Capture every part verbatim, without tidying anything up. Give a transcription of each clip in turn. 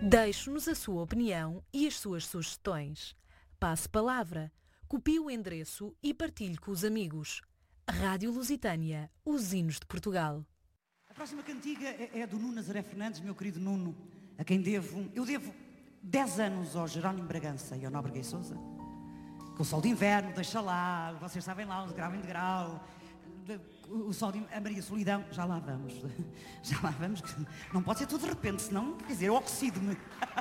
Deixe-nos a sua opinião e as suas sugestões. Passe palavra, copie o endereço e partilhe com os amigos. Rádio Lusitânia, os hinos de Portugal. A próxima cantiga é, é do Nuno Nazaré Fernandes, meu querido Nuno, a quem devo, eu devo dez anos ao Jerónimo Bragança e ao Nóbrega e Sousa. Com o Sol de Inverno, Deixa Lá, vocês sabem lá, o de grau em degrau, o Sol de a Maria Solidão, já lá vamos, já lá vamos, que não pode ser tudo de repente, senão, quer dizer, eu oxido-me.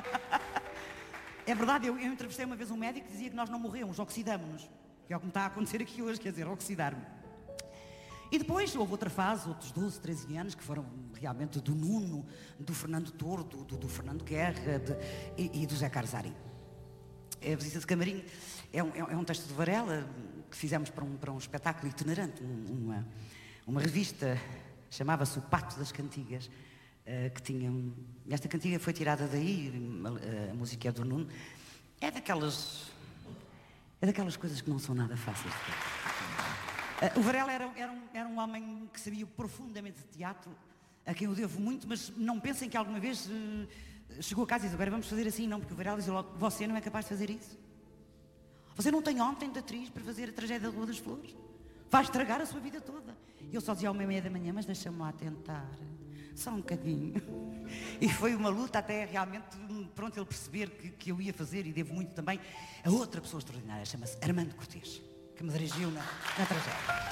É verdade, eu, eu entrevistei uma vez um médico que dizia que nós não morremos, oxidamos-nos, que é o que me está a acontecer aqui hoje, quer dizer, oxidar-me. E depois houve outra fase, outros doze, treze anos, que foram realmente do Nuno, do Fernando Tordo, do, do, do Fernando Guerra de, e, e do Zé Carzari. A Visita de Camarim é um, é um texto de Varela que fizemos para um, para um espetáculo itinerante, um, uma, uma revista, chamava-se O Pato das Cantigas, uh, que tinha... Esta cantiga foi tirada daí, a, a música é do Nuno. É daquelas... É daquelas coisas que não são nada fáceis de fazer. Uh, o Varela era, era, um, era um homem que sabia profundamente de teatro, a quem eu devo muito, mas não pensem que alguma vez uh, chegou a casa e disse, agora vamos fazer assim, não, porque o Varela dizia logo, você não é capaz de fazer isso. Você não tem ontem de atriz para fazer a tragédia da Rua das Flores. Vai estragar a sua vida toda. E eu só dizia ao meia da manhã, mas deixa-me lá tentar, só um bocadinho. E foi uma luta até realmente, pronto, ele perceber que, que eu ia fazer, e devo muito também a outra pessoa extraordinária, chama-se Armando Cortês, que me dirigiu na, na tragédia.